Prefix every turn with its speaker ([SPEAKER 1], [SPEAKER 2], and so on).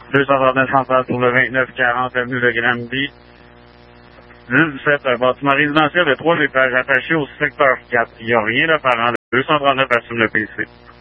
[SPEAKER 1] 239 central pour le 2940 avenue de Granby. 10-17, un bâtiment résidentiel de 3 étages attaché au secteur 4. Il n'y a rien d'apparent. 239 assume le PC.